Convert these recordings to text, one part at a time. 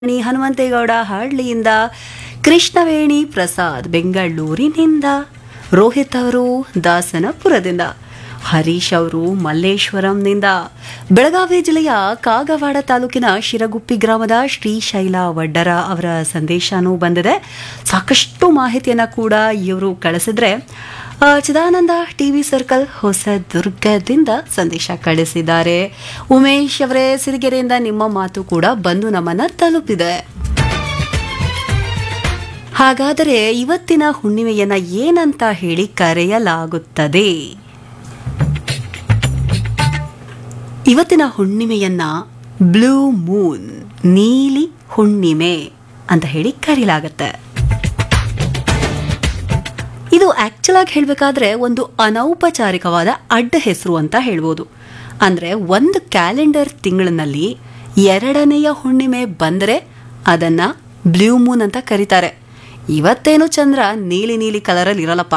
ಹನುಮಂತೇಗೌಡ ಹಳ್ಳಿಯಿಂದ, ಕೃಷ್ಣವೇಣಿ ಪ್ರಸಾದ್ ಬೆಂಗಳೂರಿನಿಂದ, ರೋಹಿತ್ ಅವರು ದಾಸನಪುರದಿಂದ, ಹರೀಶ್ ಅವರು ಮಲ್ಲೇಶ್ವರಂನಿಂದ, ಬೆಳಗಾವಿ ಜಿಲ್ಲೆಯ ಕಾಗವಾಡ ತಾಲೂಕಿನ ಶಿರಗುಪ್ಪಿ ಗ್ರಾಮದ ಶ್ರೀಶೈಲ ವಡ್ಡರ ಅವರ ಸಂದೇಶನೂ ಬಂದಿದೆ. ಸಾಕಷ್ಟು ಮಾಹಿತಿಯನ್ನು ಕೂಡ ಇವರು ಕಳಿಸಿದ್ರೆ, ಚಿದಾನಂದ ಟಿವಿ ಸರ್ಕಲ್ ಹೊಸದುರ್ಗದಿಂದ ಸಂದೇಶ ಕಳಿಸಿದ್ದಾರೆ. ಉಮೇಶ್ ಅವರೇ ಸಿರಿಗೆರೆಯಿಂದ ನಿಮ್ಮ ಮಾತು ಕೂಡ ಬಂದು ನಮ್ಮನ್ನ ತಲುಪಿದೆ. ಹಾಗಾದರೆ ಇವತ್ತಿನ ಹುಣ್ಣಿಮೆಯನ್ನ ಏನಂತ ಹೇಳಿ ಕರೆಯಲಾಗುತ್ತದೆ? ಇವತ್ತಿನ ಹುಣ್ಣಿಮೆಯನ್ನ ಬ್ಲೂ ಮೂನ್, ನೀಲಿ ಹುಣ್ಣಿಮೆ ಅಂತ ಹೇಳಿ ಕರೆಯಲಾಗತ್ತೆ. ಇದು ಆಕ್ಚುಲ್ ಆಗಿ ಹೇಳಬೇಕಾದ್ರೆ ಒಂದು ಅನೌಪಚಾರಿಕವಾದ ಅಡ್ಡ ಹೆಸರು ಅಂತ ಹೇಳ್ಬೋದು. ಅಂದರೆ ಒಂದು ಕ್ಯಾಲೆಂಡರ್ ತಿಂಗಳಿನಲ್ಲಿ ಎರಡನೆಯ ಹುಣ್ಣಿಮೆ ಬಂದರೆ ಅದನ್ನು ಬ್ಲೂ ಮೂನ್ ಅಂತ ಕರೀತಾರೆ. ಇವತ್ತೇನು ಚಂದ್ರ ನೀಲಿ ನೀಲಿ ಕಲರಲ್ಲಿ ಇರಲ್ಲಪ್ಪ.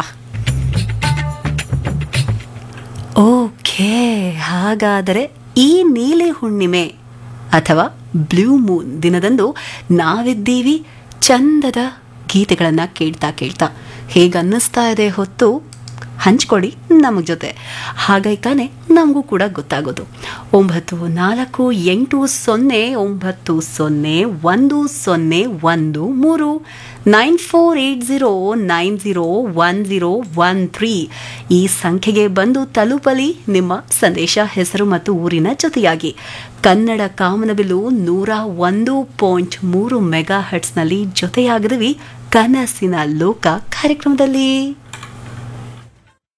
ಓಕೆ, ಹಾಗಾದರೆ ಈ ನೀಲಿ ಹುಣ್ಣಿಮೆ ಅಥವಾ ಬ್ಲೂ ಮೂನ್ ದಿನದಂದು ನಾವಿದ್ದೀವಿ ಚಂದದ ಗೀತೆಗಳನ್ನು ಕೇಳ್ತಾ ಕೇಳ್ತಾ. ಹೇಗನ್ನಿಸ್ತಾ ಇದೆ ಹೊತ್ತು ಹಂಚ್ಕೊಡಿ ನಮ್ಮ ಜೊತೆ, ಹಾಗಾಗಿ ತಾನೇ ನಮಗೂ ಕೂಡ ಗೊತ್ತಾಗೋದು. 9480901013 9480901013 ಈ ಸಂಖ್ಯೆಗೆ ಬಂದು ತಲುಪಲಿ ನಿಮ್ಮ ಸಂದೇಶ, ಹೆಸರು ಮತ್ತು ಊರಿನ ಜೊತೆಯಾಗಿ. ಕನ್ನಡ ಕಾಮನಬಿಲ್ಲು 101.3 ಮೆಗಾ ಹರ್ಟ್ಸ್ನಲ್ಲಿ ಜೊತೆಯಾಗಿದ್ದೀವಿ ಕನಸಿನ ಲೋಕ ಕಾರ್ಯಕ್ರಮದಲ್ಲಿ.